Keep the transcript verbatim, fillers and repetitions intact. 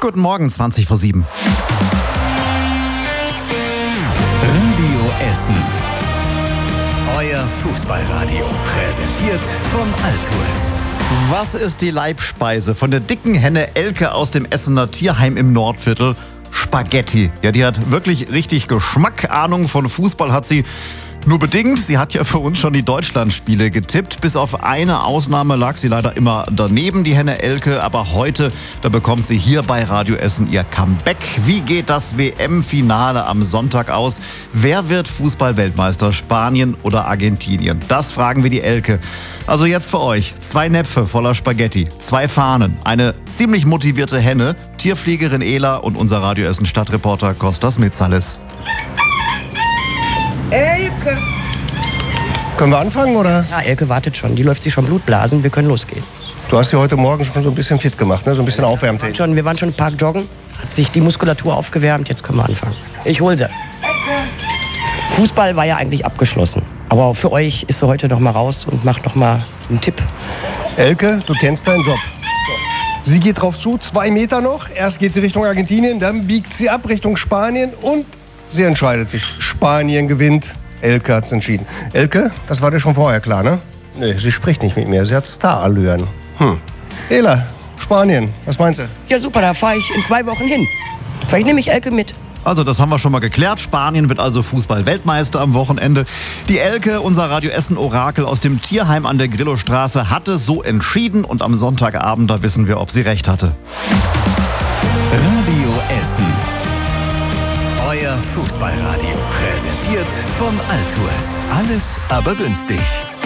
Guten Morgen, zwanzig vor sieben. Radio Essen. Euer Fußballradio. Präsentiert von Altours. Was ist die Leibspeise von der dicken Henne Elke aus dem Essener Tierheim im Nordviertel? Spaghetti. Ja, die hat wirklich richtig Geschmack. Ahnung von Fußball hat sie nur bedingt. Sie hat ja für uns schon die Deutschlandspiele getippt. Bis auf eine Ausnahme lag sie leider immer daneben, die Henne Elke. Aber heute, da bekommt sie hier bei Radio Essen ihr Comeback. Wie geht das W M-Finale am Sonntag aus? Wer wird Fußball-Weltmeister? Spanien oder Argentinien? Das fragen wir die Elke. Also jetzt für euch. Zwei Näpfe voller Spaghetti, zwei Fahnen, eine ziemlich motivierte Henne, Tierpflegerin Ela und unser Radio Essen Stadtreporter Kostas Mitsalis. Elke! Können wir anfangen, oder? Ja, Elke wartet schon. Die läuft sich schon Blutblasen. Wir können losgehen. Du hast sie heute Morgen schon so ein bisschen fit gemacht, ne? So ein bisschen Wir aufwärmt. waren schon, wir waren schon im Park joggen. Hat sich die Muskulatur aufgewärmt. Jetzt können wir anfangen. Ich hol sie. Fußball war ja eigentlich abgeschlossen. Aber für euch ist sie heute noch mal raus und macht noch mal einen Tipp. Elke, du kennst deinen Job. Sie geht drauf zu, zwei Meter noch. Erst geht sie Richtung Argentinien, dann biegt sie ab Richtung Spanien und sie entscheidet sich. Spanien gewinnt. Elke hat's entschieden. Elke, das war dir schon vorher klar, ne? Nee, sie spricht nicht mit mir. Sie hat Starallüren. Hm. Ela, Spanien, was meinst du? Ja, super, da fahre ich in zwei Wochen hin. Vielleicht nehme ich Elke mit. Also das haben wir schon mal geklärt. Spanien wird also Fußball-Weltmeister am Wochenende. Die Elke, unser Radio Essen-Orakel aus dem Tierheim an der Grillostraße, hatte so entschieden. Und am Sonntagabend, da wissen wir, ob sie recht hatte. Radio Essen. Euer Fußballradio. Präsentiert von Altours. Alles aber günstig.